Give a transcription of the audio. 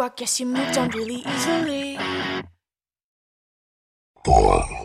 I guess you moved on really easily. Ball.